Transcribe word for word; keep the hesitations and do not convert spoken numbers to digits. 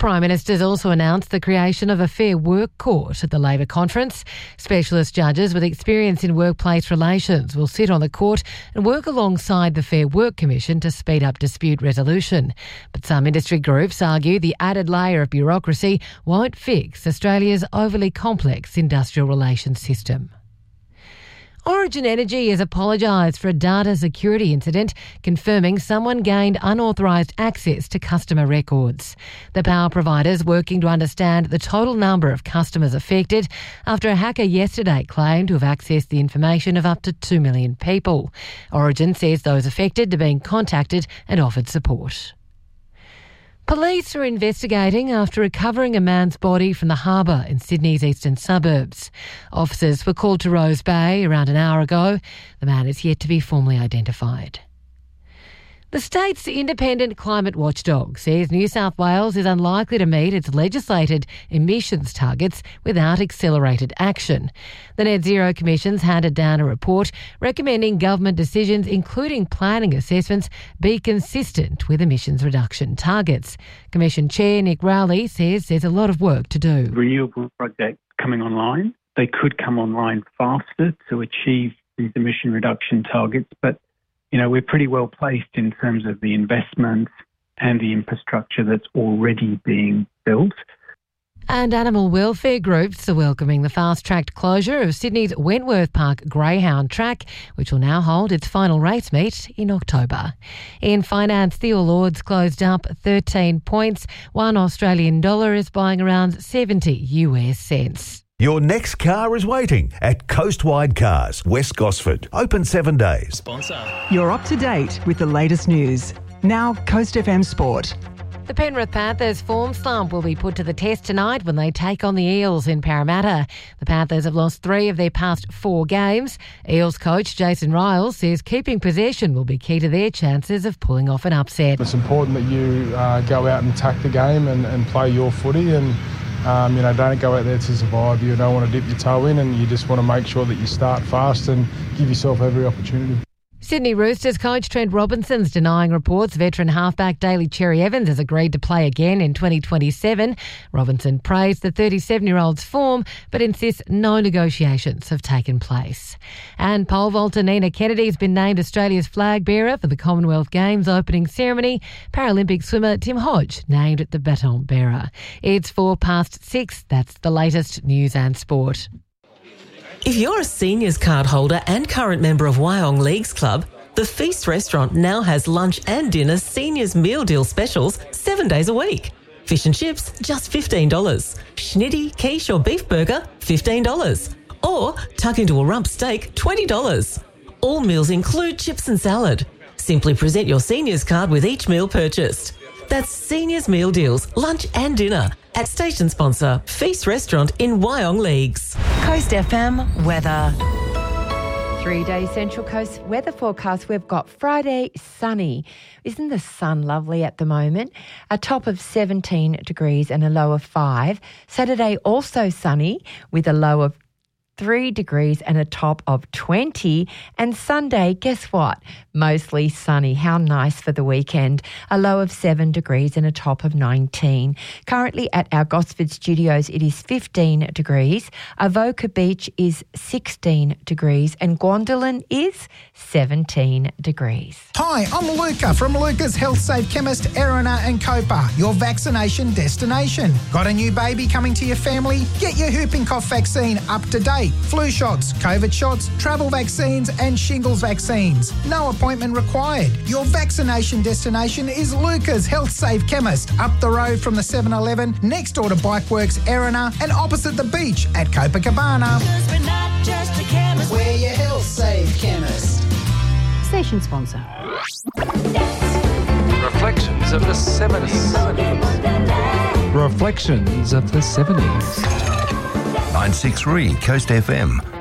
Prime Minister's also announced the creation of a Fair Work Court at the Labor conference. Specialist judges with experience in workplace relations will sit on the court and work alongside the Fair Work Commission to speed up dispute resolution. But some industry groups argue the added layer of bureaucracy won't fix Australia's overly complex industrial relations system. Origin Energy has apologised for a data security incident confirming someone gained unauthorised access to customer records. The power provider's working to understand the total number of customers affected after a hacker yesterday claimed to have accessed the information of up to two million people. Origin says those affected are being contacted and offered support. Police are investigating after recovering a man's body from the harbour in Sydney's eastern suburbs. Officers were called to Rose Bay around an hour ago. The man is yet to be formally identified. The state's independent climate watchdog says New South Wales is unlikely to meet its legislated emissions targets without accelerated action. The Net Zero Commission's handed down a report recommending government decisions, including planning assessments, be consistent with emissions reduction targets. Commission Chair Nick Rowley says there's a lot of work to do. Renewable projects coming online, they could come online faster to achieve these emission reduction targets, but you know, we're pretty well placed in terms of the investments and the infrastructure that's already being built. And animal welfare groups are welcoming the fast-tracked closure of Sydney's Wentworth Park Greyhound Track, which will now hold its final race meet in October. In finance, the All Ords closed up thirteen points. One Australian dollar is buying around seventy U S cents. Your next car is waiting at Coastwide Cars, West Gosford. Open seven days. Sponsor. You're up to date with the latest news. Now, Coast F M Sport. The Penrith Panthers' form slump will be put to the test tonight when they take on the Eels in Parramatta. The Panthers have lost three of their past four games. Eels coach Jason Riles says keeping possession will be key to their chances of pulling off an upset. It's important that you uh, go out and attack the game and, and play your footy and Um, you know, don't go out there to survive. You don't want to dip your toe in and you just want to make sure that you start fast and give yourself every opportunity. Sydney Roosters coach Trent Robinson's denying reports veteran halfback Daly Cherry-Evans has agreed to play again in twenty twenty-seven. Robinson praised the thirty-seven-year-old's form but insists no negotiations have taken place. And pole vaulter Nina Kennedy has been named Australia's flag bearer for the Commonwealth Games opening ceremony. Paralympic swimmer Tim Hodge named the baton bearer. It's four past six. That's the latest news and sport. If you're a seniors card holder and current member of Wyong Leagues Club, the Feast restaurant now has lunch and dinner seniors meal deal specials seven days a week. Fish and chips, just fifteen dollars. Schnitty, quiche or beef burger, fifteen dollars. Or tuck into a rump steak, twenty dollars. All meals include chips and salad. Simply present your seniors card with each meal purchased. That's seniors meal deals, lunch and dinner at station sponsor Feast Restaurant in Wyong Leagues. Coast F M weather. Three-day Central Coast weather forecast. We've got Friday sunny. Isn't the sun lovely at the moment? A top of seventeen degrees and a low of five. Saturday also sunny with a low of three degrees and a top of twenty. And Sunday, guess what? Mostly sunny. How nice for the weekend. A low of seven degrees and a top of nineteen. Currently at our Gosford studios, it is fifteen degrees. Avoca Beach is sixteen degrees and Gwendolyn is seventeen degrees. Hi, I'm Luca from Luca's Health Safe Chemist, Erina and Copa, your vaccination destination. Got a new baby coming to your family? Get your whooping cough vaccine up to date. Flu shots, COVID shots, travel vaccines and shingles vaccines. No appointment required. Your vaccination destination is Luca's Health Safe Chemist, up the road from the seven eleven, next door to Bikeworks Erina and opposite the beach at Copacabana. We're not just a chemist. We're your Health Safe Chemist. Station sponsor. Reflections of the seventies. Reflections of the seventies. nine six three Coast F M.